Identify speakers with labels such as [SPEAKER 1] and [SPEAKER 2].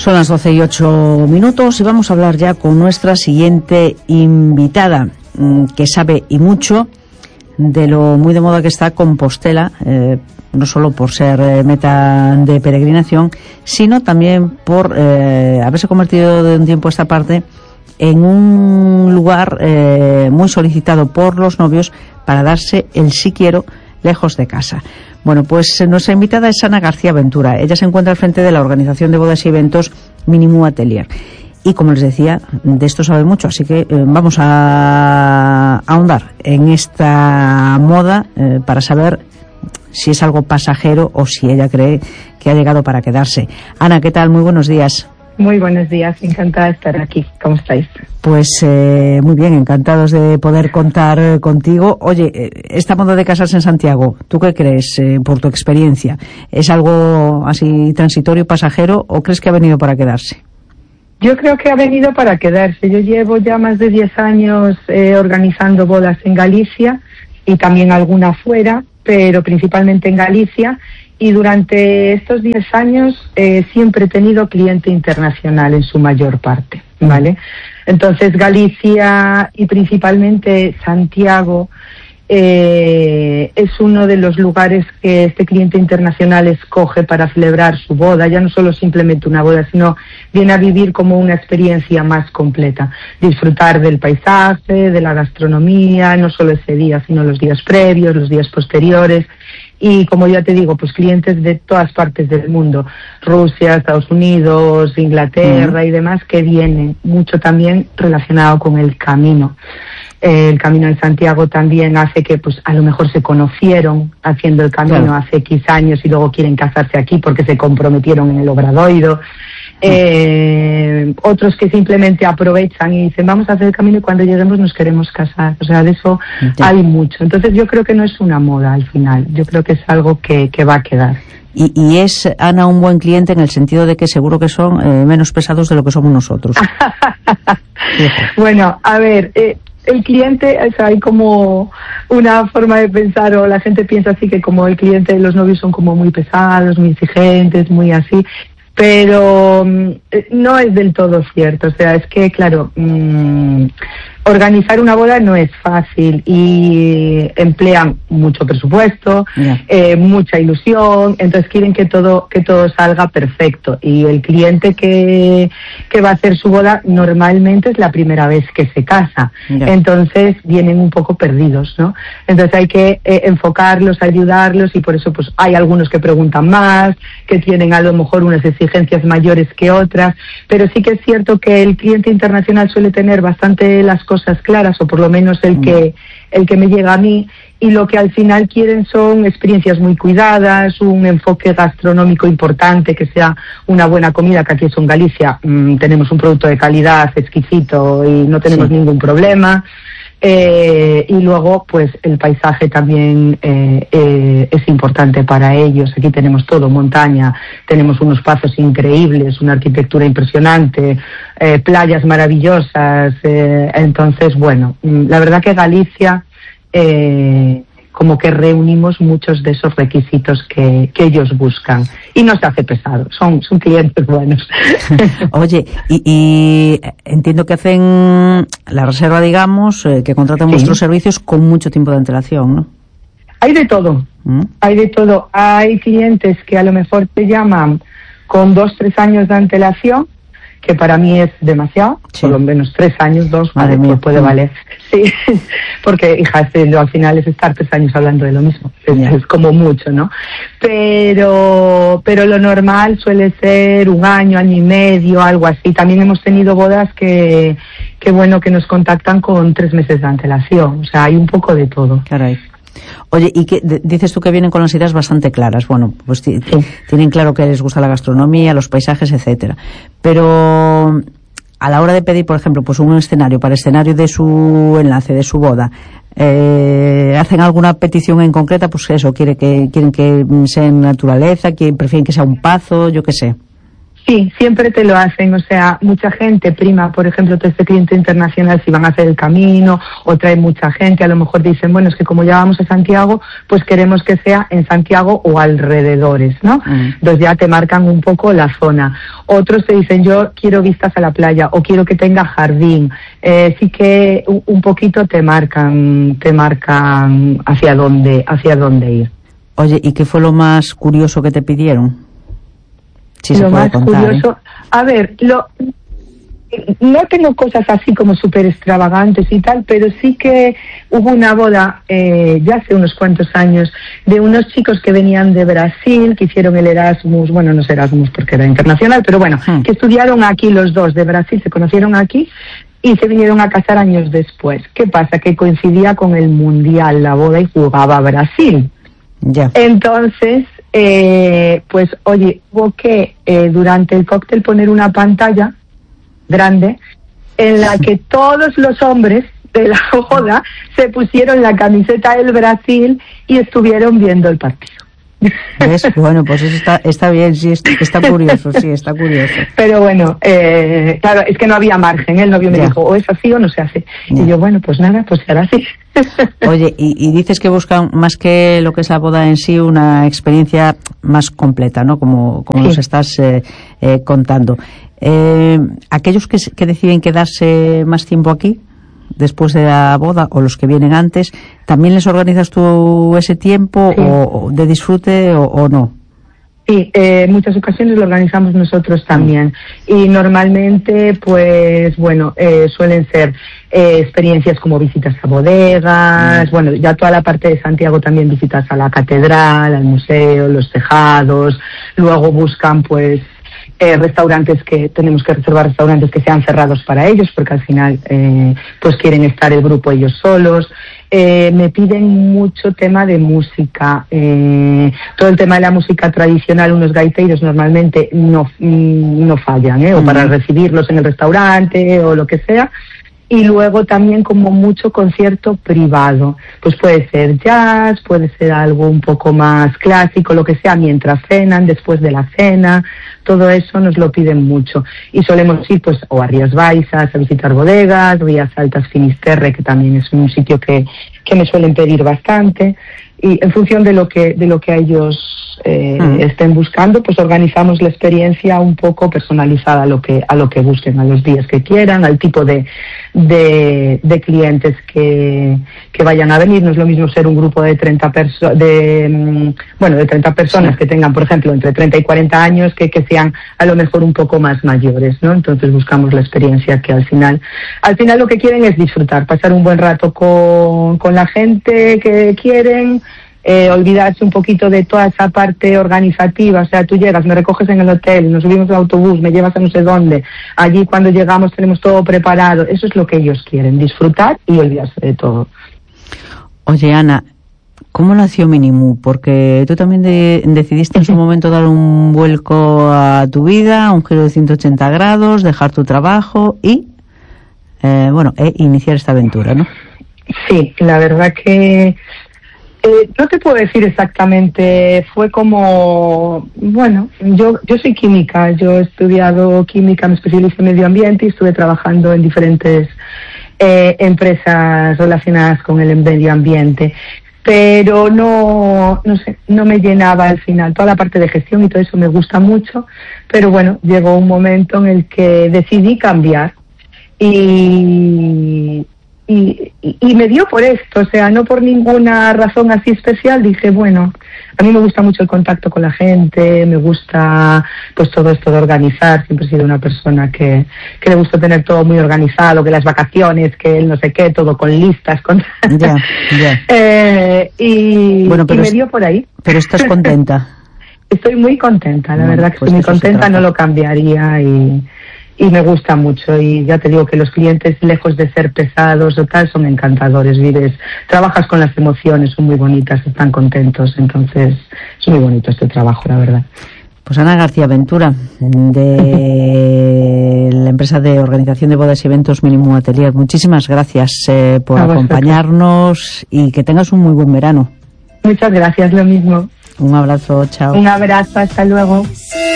[SPEAKER 1] Son las 12:08 y vamos a hablar ya con nuestra siguiente invitada, que sabe y mucho de lo muy de moda que está Compostela, no solo por ser meta de peregrinación, sino también por haberse convertido de un tiempo a esta parte en un lugar muy solicitado por los novios para darse el sí quiero lejos de casa. Bueno, pues nuestra invitada es Ana García Ventura. Ella se encuentra al frente de la organización de bodas y eventos Minimu Atelier. Y como les decía, de esto sabe mucho, así que vamos a ahondar en esta moda para saber si es algo pasajero o si ella cree que ha llegado para quedarse. Ana, ¿qué tal? Muy buenos días.
[SPEAKER 2] Muy buenos días, encantada de estar aquí. ¿Cómo estáis?
[SPEAKER 1] Pues muy bien, encantados de poder contar contigo. Oye, esta moda de casarse en Santiago, ¿tú qué crees por tu experiencia? ¿Es algo así transitorio, pasajero, o crees que ha venido para quedarse?
[SPEAKER 2] Yo creo que ha venido para quedarse. Yo llevo ya más de 10 años organizando bodas en Galicia y también alguna fuera, pero principalmente en Galicia. Y durante estos 10 años siempre he tenido cliente internacional en su mayor parte, ¿vale? Entonces Galicia y principalmente Santiago es uno de los lugares que este cliente internacional escoge para celebrar su boda, ya no solo simplemente una boda, sino viene a vivir como una experiencia más completa, disfrutar del paisaje, de la gastronomía, no solo ese día, sino los días previos, los días posteriores. Y como ya te digo, pues clientes de todas partes del mundo, Rusia, Estados Unidos, Inglaterra y demás, que vienen mucho también relacionado con el camino. El Camino de Santiago también hace que, pues, a lo mejor se conocieron haciendo el camino hace X años y luego quieren casarse aquí porque se comprometieron en el Obradoiro. Otros que simplemente aprovechan y dicen vamos a hacer el camino y cuando lleguemos nos queremos casar. O sea, de eso hay mucho. Entonces yo creo que no es una moda al final, yo creo que es algo que va a quedar.
[SPEAKER 1] Y es, Ana, un buen cliente en el sentido de que seguro que son menos pesados de lo que somos nosotros.
[SPEAKER 2] Bueno, a ver, el cliente, o sea, hay como una forma de pensar, o la gente piensa así, que como el cliente de los novios son como muy pesados, muy exigentes, muy así, pero no es del todo cierto. O sea, es que, claro, organizar una boda no es fácil y emplean mucho presupuesto, mucha ilusión, entonces quieren que todo salga perfecto. Y el cliente que va a hacer su boda normalmente es la primera vez que se casa, entonces vienen un poco perdidos, ¿no? Entonces hay que enfocarlos, ayudarlos, y por eso pues hay algunos que preguntan más, que tienen a lo mejor unas exigencias mayores que otras, pero sí que es cierto que el cliente internacional suele tener bastante las cosas claras, o por lo menos el que me llega a mí, y lo que al final quieren son experiencias muy cuidadas, un enfoque gastronómico importante, que sea una buena comida, que aquí en Galicia tenemos un producto de calidad exquisito y no tenemos ningún problema. Y luego pues el paisaje también es importante para ellos. Aquí tenemos todo, montaña, tenemos unos pazos increíbles, una arquitectura impresionante, playas maravillosas, entonces bueno, la verdad que Galicia como que reunimos muchos de esos requisitos que ellos buscan, y no se hace pesado, son clientes buenos.
[SPEAKER 1] Oye, y entiendo que hacen la reserva, digamos, que contratan vuestros servicios con mucho tiempo de antelación, ¿no?
[SPEAKER 2] Hay de todo, hay de todo. Hay clientes que a lo mejor te llaman con 2-3 años de antelación, que para mí es demasiado, por lo menos 3 años, 2, vale, pues puede valer. Sí, porque, hija, al final es estar 3 años hablando de lo mismo, es como mucho, ¿no? Pero lo normal suele ser 1 año, año y medio, algo así. También hemos tenido bodas que bueno, que nos contactan con 3 meses de antelación, o sea, hay un poco de todo.
[SPEAKER 1] Caray. Oye, y que dices tú que vienen con las ideas bastante claras. Bueno, pues tienen claro que les gusta la gastronomía, los paisajes, etcétera. Pero a la hora de pedir, por ejemplo, pues un escenario, para el escenario de su enlace, de su boda, ¿hacen alguna petición en concreta? Pues eso, quieren que sea en naturaleza, prefieren que sea un pazo, yo qué sé.
[SPEAKER 2] Sí, siempre te lo hacen, o sea, mucha gente prima, por ejemplo, todo este cliente internacional, si van a hacer el camino, o trae mucha gente, a lo mejor dicen, bueno, es que como ya vamos a Santiago, pues queremos que sea en Santiago o alrededores, ¿no? Entonces ya te marcan un poco la zona. Otros te dicen, yo quiero vistas a la playa, o quiero que tenga jardín. Sí que un poquito te marcan hacia dónde ir.
[SPEAKER 1] Oye, ¿y qué fue lo más curioso que te pidieron? Sí,
[SPEAKER 2] lo más contar, curioso, a ver, no tengo cosas así como súper extravagantes y tal, pero sí que hubo una boda ya hace unos cuantos años de unos chicos que venían de Brasil, que hicieron el Erasmus, bueno, no es Erasmus porque era internacional, pero bueno, que estudiaron aquí los dos de Brasil, se conocieron aquí y se vinieron a casar años después. ¿Qué pasa? Que coincidía con el Mundial, la boda, y jugaba Brasil. Ya. Entonces, pues oye, hubo que durante el cóctel poner una pantalla grande en la que todos los hombres de la boda se pusieron la camiseta del Brasil y estuvieron viendo el partido.
[SPEAKER 1] ¿Ves? Bueno, pues eso está bien, sí, está curioso, sí, está curioso.
[SPEAKER 2] Pero bueno, claro, es que no había margen, el novio me dijo, o es así o no se hace. Ya. Y yo, bueno, pues nada, pues será así.
[SPEAKER 1] Oye, y dices que buscan, más que lo que es la boda en sí, una experiencia más completa, ¿no? Como sí, nos estás contando. Aquellos que deciden quedarse más tiempo aquí, después de la boda, o los que vienen antes, ¿también les organizas tú ese tiempo sí, o de disfrute o no?
[SPEAKER 2] Sí, en muchas ocasiones lo organizamos nosotros también. Y normalmente, pues bueno, suelen ser experiencias como visitas a bodegas, bueno, ya toda la parte de Santiago también, visitas a la catedral, al museo, los tejados. Luego buscan pues restaurantes, que tenemos que reservar restaurantes que sean cerrados para ellos, porque al final pues quieren estar el grupo ellos solos. Me piden mucho tema de música, todo el tema de la música tradicional, unos gaiteros normalmente no fallan, o para recibirlos en el restaurante o lo que sea. Y luego también como mucho concierto privado, pues puede ser jazz, puede ser algo un poco más clásico, lo que sea, mientras cenan, después de la cena, todo eso nos lo piden mucho. Y solemos ir pues o a Rías Baixas a visitar bodegas, Rías Altas Finisterre, que también es un sitio que me suelen pedir bastante, y en función de lo que a ellos estén buscando, pues organizamos la experiencia un poco personalizada a lo que busquen, a los días que quieran, al tipo de clientes que vayan a venir. No es lo mismo ser un grupo de 30 personas que tengan, por ejemplo, entre 30 y 40 años que sean a lo mejor un poco más mayores, ¿no? Entonces buscamos la experiencia que al final lo que quieren es disfrutar, pasar un buen rato con la gente que quieren, olvidarse un poquito de toda esa parte organizativa. O sea, tú llegas, me recoges en el hotel, nos subimos al autobús, me llevas a no sé dónde, allí cuando llegamos tenemos todo preparado. Eso es lo que ellos quieren, disfrutar y olvidarse de todo.
[SPEAKER 1] Oye, Ana, ¿cómo nació Minimoo? Porque tú también decidiste en su momento dar un vuelco a tu vida, un giro de 180 grados, dejar tu trabajo y iniciar esta aventura, ¿no?
[SPEAKER 2] Sí, la verdad que no te puedo decir exactamente, fue como, bueno, yo soy química, yo he estudiado química, me especialicé en medio ambiente y estuve trabajando en diferentes empresas relacionadas con el medio ambiente, pero no sé, no me llenaba al final. Toda la parte de gestión y todo eso me gusta mucho, pero bueno, llegó un momento en el que decidí cambiar y me dio por esto, o sea, no por ninguna razón así especial. Dije, bueno, a mí me gusta mucho el contacto con la gente, me gusta pues todo esto de organizar. Siempre he sido una persona que le gusta tener todo muy organizado, que las vacaciones, que el no sé qué, todo con listas, con... y me dio por ahí.
[SPEAKER 1] Pero estás contenta.
[SPEAKER 2] Estoy muy contenta, la verdad que estoy muy contenta, no lo cambiaría y me gusta mucho. Y ya te digo que los clientes, lejos de ser pesados o tal, son encantadores. Trabajas con las emociones, son muy bonitas, están contentos. Entonces es muy bonito este trabajo, la verdad.
[SPEAKER 1] Pues Ana García Ventura, de la empresa de organización de bodas y eventos Minimoo Atelier, muchísimas gracias por acompañarnos y que tengas un muy buen verano.
[SPEAKER 2] Muchas gracias, lo mismo.
[SPEAKER 1] Un abrazo, chao.
[SPEAKER 2] Un abrazo, hasta luego.